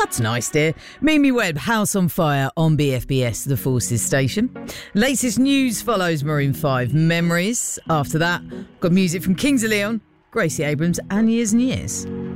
That's nice, dear. Mimi Webb, House on Fire on BFBS, the Forces station. Latest news follows Maroon 5, Memories. After that, got music from Kings of Leon, Gracie Abrams and Years and Years.